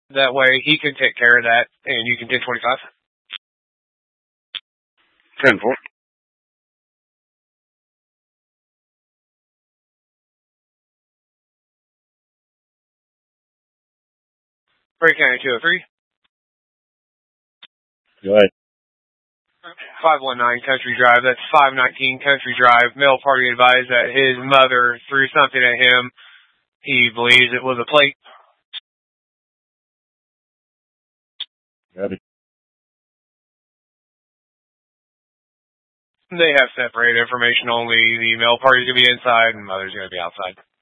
That way he can take care of that, and you can 1025. 10-4. Prairie County 203. Go ahead. 519 Country Drive. That's 519 Country Drive. Male party advised that his mother threw something at him. He believes it was a plate. Got it. They have separate information only. The male party's going to be inside and mother's going to be outside.